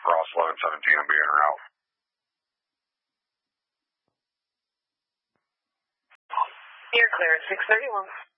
cross 1117 and being route. You're clear at 631.